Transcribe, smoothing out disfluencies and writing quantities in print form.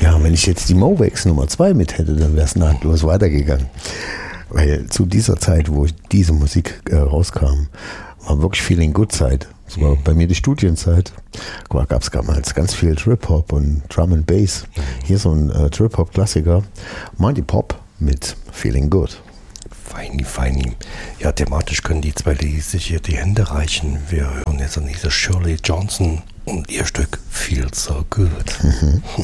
Ja, wenn ich jetzt die Mowax Nummer 2 mit hätte, dann wäre es nahtlos weitergegangen. Weil zu dieser Zeit, wo diese Musik rauskam, war wirklich Feeling Good Zeit. Das war bei mir die Studienzeit. Gab es damals ganz viel Trip-Hop und Drum and Bass. Hier so ein Trip-Hop-Klassiker. Mighty Pop mit Feeling Good. Feini. Ja, thematisch können die zwei sich hier die Hände reichen. Wir hören jetzt an diese Shirley Johnson und ihr Stück Feel So Good.